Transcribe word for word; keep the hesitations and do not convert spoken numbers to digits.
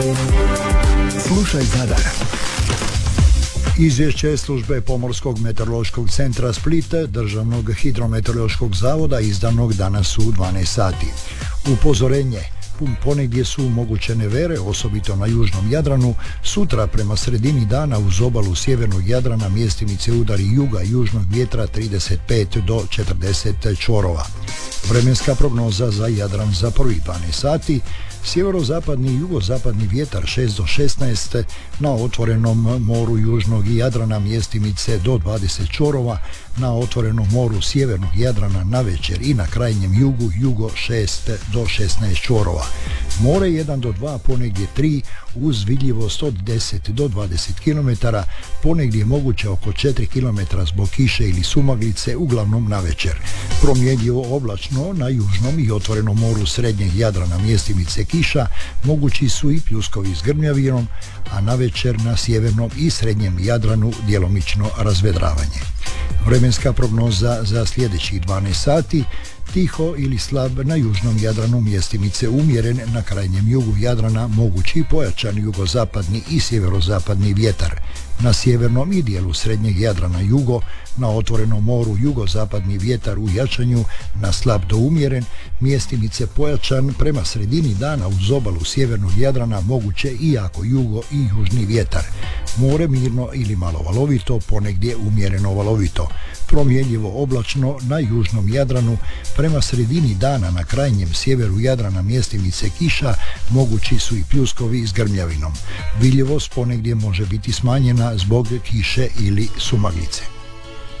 Slušaj Zadar. Izvješće službe Pomorskog meteorološkog centra Split, Državnog hidrometeorološkog zavoda, izdanog danas u dvanaest sati. Upozorenje: ponegdje su moguće nevere, osobito na južnom Jadranu. Sutra prema sredini dana uz obalu sjevernog Jadrana mjestimice udari juga južnog vjetra trideset pet do četrdeset čvorova. Vremenska prognoza za Jadran za prvih dvanaest sati: sjeverozapadni i jugozapadni vjetar šest do šesnaest, na otvorenom moru južnog Jadrana mjestimice do dvadeset čvorova, na otvorenom moru sjevernog Jadrana navečer i na krajnjem jugu jugo šest do šesnaest čvorova. More jedan do dva, ponegdje tri, uz vidljivost od deset do dvadeset kilometara, ponegdje moguće oko četiri kilometra zbog kiše ili sumaglice, uglavnom navečer. Promjenjivo oblačno na južnom i otvorenom moru srednjeg Jadrana mjestimice kiša, mogući su i pljuskovi s grmljavinom, a navečer na sjevernom i srednjem Jadranu djelomično razvedravanje. Vremenska prognoza za sljedećih dvanaest sati: tiho ili slab na južnom Jadranu mjestimice umjeren, na krajnjem jugu Jadrana mogući pojačan jugozapadni i sjeverozapadni vjetar. Na sjevernom i dijelu srednjeg Jadrana jugo, na otvorenom moru jugozapadni vjetar u jačanju, na slab do umjeren, mjestimice pojačan, prema sredini dana uz obalu sjevernog Jadrana moguće i jako jugo i južni vjetar. More mirno ili malo valovito, ponegdje umjereno valovito. Promjenjivo oblačno na južnom Jadranu, prema sredini dana na krajnjem sjeveru Jadrana mjestimice kiša, mogući su i pljuskovi s grmljavinom. Vidljivost ponegdje može biti smanjena zbog kiše ili sumaglice.